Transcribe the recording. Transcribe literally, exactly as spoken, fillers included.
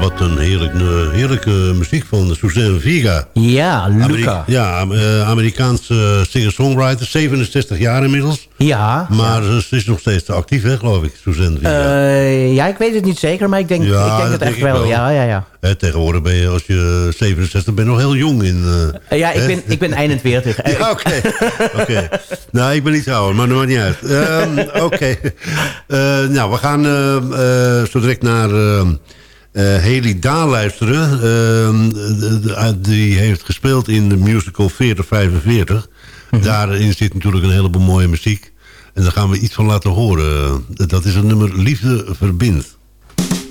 wat een heerlijk, heerlijke muziek van Suzanne Vega. Ja, Luca. Ameri ja, uh, Amerikaanse singer-songwriter, zevenenzestig jaar inmiddels. Ja. Maar ja. ze is nog steeds actief, hè, geloof ik, Suzanne Vega. Uh, ja, ik weet het niet zeker, maar ik denk, ja, ik denk het echt wel. wel. Ja, ja, ja. He, tegenwoordig ben je, als je zevenenzestig bent, nog heel jong. In, uh, ja, ik ben, ik ben eenentwintig. Ja, oké. Okay. okay. Nou, ik ben niet ouder, maar dat maakt niet uit. Um, oké. Okay. Uh, nou, we gaan uh, uh, zo direct naar uh, uh, Haley Dahl luisteren. Uh, die heeft gespeeld in de musical veertig vijfenveertig. Mm-hmm. Daarin zit natuurlijk een heleboel mooie muziek. En daar gaan we iets van laten horen. Dat is het nummer Liefde Verbindt.